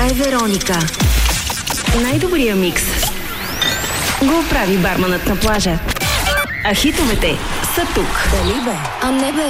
Това е Вероника. Най-добрия микс го прави барманът на плажа. А хитовете са тук. Дали бе? А не бе.